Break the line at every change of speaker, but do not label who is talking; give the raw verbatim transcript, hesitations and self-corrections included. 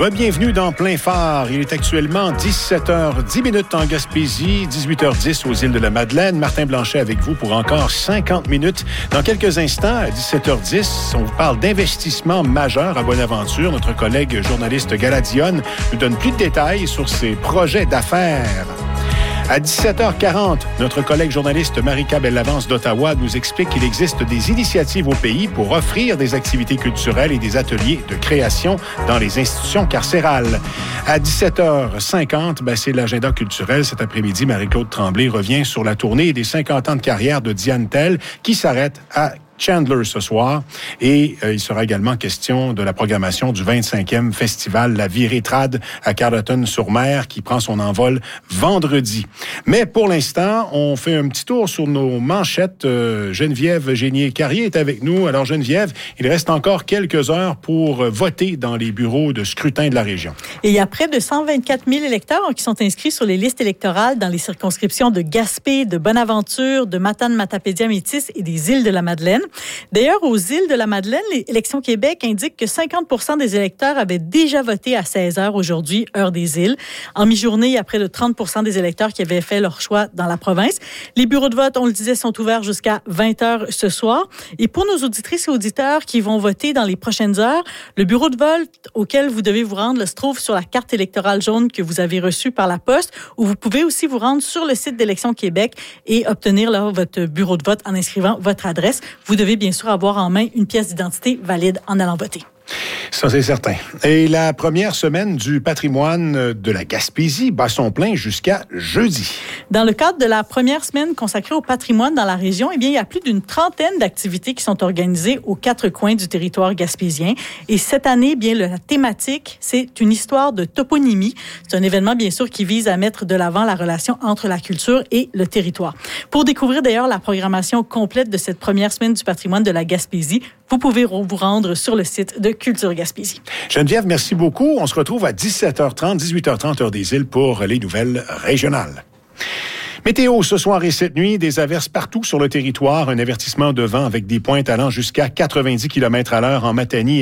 Re-bienvenue dans Plein Phare. Il est actuellement dix-sept heures dix minutes en Gaspésie, dix-huit heures dix aux îles de la Madeleine. Martin Blanchet avec vous pour encore cinquante minutes. Dans quelques instants, à dix-sept heures dix, on vous parle d'investissement majeur à Bonaventure. Notre collègue journaliste Galadion nous donne plus de détails sur ses projets d'affaires. À dix-sept heures quarante, notre collègue journaliste Marika Bellavance d'Ottawa nous explique qu'il existe des initiatives au pays pour offrir des activités culturelles et des ateliers de création dans les institutions carcérales. À dix-sept heures cinquante, ben c'est l'agenda culturel. Cet après-midi, Marie-Claude Tremblay revient sur la tournée des cinquante ans de carrière de Diane Tell qui s'arrête à Chandler ce soir. Et euh, il sera également question de la programmation du vingt-cinquième festival La Virée Trad à Carleton-sur-Mer qui prend son envol vendredi. Mais pour l'instant, on fait un petit tour sur nos manchettes. Euh, Geneviève Génier-Carrier est avec nous. Alors Geneviève, il reste encore quelques heures pour voter dans les bureaux de scrutin de la région.
Et il y a près de cent vingt-quatre mille électeurs qui sont inscrits sur les listes électorales dans les circonscriptions de Gaspé, de Bonaventure, de Matane-Matapédia-Métis et des îles de la Madeleine. D'ailleurs, aux îles de la Madeleine, l'Élection Québec indique que cinquante pour cent des électeurs avaient déjà voté à seize heures aujourd'hui, heure des îles. En mi-journée, il y a près de trente pour cent des électeurs qui avaient fait leur choix dans la province. Les bureaux de vote, on le disait, sont ouverts jusqu'à vingt heures ce soir. Et pour nos auditrices et auditeurs qui vont voter dans les prochaines heures, le bureau de vote auquel vous devez vous rendre là, se trouve sur la carte électorale jaune que vous avez reçue par la poste, ou vous pouvez aussi vous rendre sur le site d'Élection Québec et obtenir là, votre bureau de vote en inscrivant votre adresse. Vous devez bien sûr avoir en main une pièce d'identité valide en allant voter.
Ça, c'est certain. Et la première semaine du patrimoine de la Gaspésie bat son plein jusqu'à jeudi.
Dans le cadre de la première semaine consacrée au patrimoine dans la région, eh bien, il y a plus d'une trentaine d'activités qui sont organisées aux quatre coins du territoire gaspésien. Et cette année, eh bien, la thématique, c'est une histoire de toponymie. C'est un événement, bien sûr, qui vise à mettre de l'avant la relation entre la culture et le territoire. Pour découvrir d'ailleurs la programmation complète de cette première semaine du patrimoine de la Gaspésie, vous pouvez vous rendre sur le site de Culture Gaspésie.
Geneviève, merci beaucoup. On se retrouve à dix-sept heures trente, dix-huit heures trente, heure des îles pour les nouvelles régionales. Météo, ce soir et cette nuit, des averses partout sur le territoire. Un avertissement de vent avec des pointes allant jusqu'à quatre-vingt-dix kilomètres à l'heure en Matanie.